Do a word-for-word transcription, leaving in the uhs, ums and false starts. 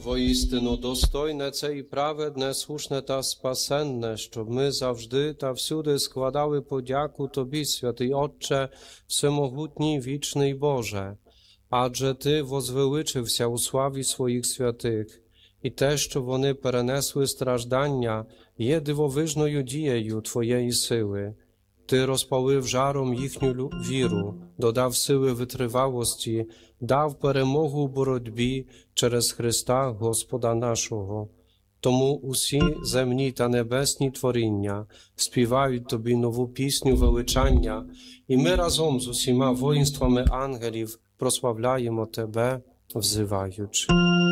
Воістину достойне це і праведне, слушне та спасенне, щоб ми завжди та всюди складали подяку Тобі, святий Отче, всемогутній, вічний Боже. Адже Ти возвеличився у славі своїх святих, і те, що вони перенесли страждання, є дивовижною дією Твоєї сили. Ти розпалив жаром їхню віру, додав сили витривалості, дав перемогу в боротьбі через Христа Господа нашого. Тому усі земні та небесні творіння співають Тобі нову пісню величання, і ми разом з усіма воїнствами ангелів прославляємо Тебе, взиваючи.